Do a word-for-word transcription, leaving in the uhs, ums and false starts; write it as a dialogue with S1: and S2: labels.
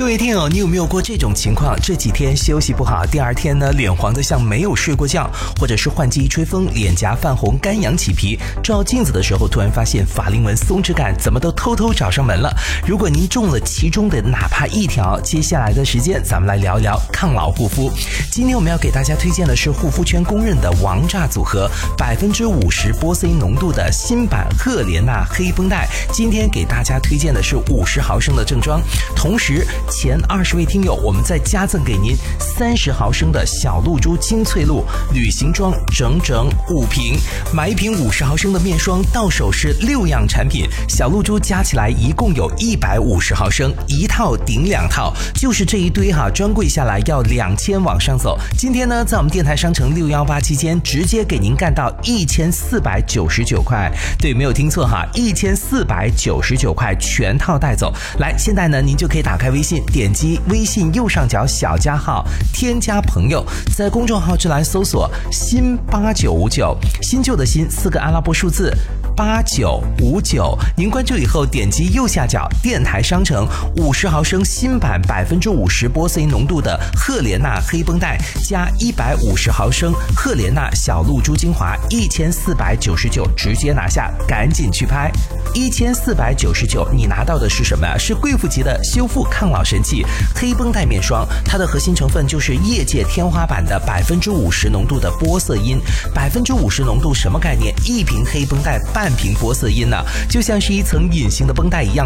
S1: 位听友，你有没有过这种情况？这几天休息不好，第二天呢，脸黄得像没有睡过觉，或者是换季一吹风，脸颊泛红，干痒起皮，照镜子的时候突然发现法令纹松弛感怎么都偷偷找上门了。如果您中了其中的哪怕一条，接下来的时间咱们来聊一聊抗老护肤。今天我们要给大家推荐的是护肤圈公认的王炸组合，百分之五十玻色因浓度的新版赫莲娜黑绷带。今天给大家推荐的是五十毫升的正装，同时前二十位听友，我们再加赠给您三十毫升的小露珠精粹露旅行装，整整五瓶。买一瓶五十毫升的面霜，到手是六样产品，小露珠加起来一共有一百五十毫升，一套顶两套，就是这一堆哈，专柜下来要两千往上走。今天呢，在我们电台商城六一八期间，直接给您干到一千四百九十九块。对，没有听错哈，一千四百九十九块全套带走。来，现在呢，您就可以打开微信，点击微信右上角小加号，添加朋友，在公众号之栏搜索新八九五九，新旧的新四个阿拉伯数字八九五九，您关注以后点击右下角电台商城，五十毫升新版百分之五十玻色因浓度的赫莲娜黑绷带，加一百五十毫升赫莲娜小露珠精华，一千四百九十九，直接拿下，赶紧去拍。一千四百九十九，你拿到的是什么呀？是贵妇级的修复抗老神器黑绷带面霜，它的核心成分就是业界天花板的百分之五十浓度的玻色因。百分之五十浓度什么概念？一瓶黑绷带半瓶玻色因呢、啊，就像是一层隐形的绷带一样，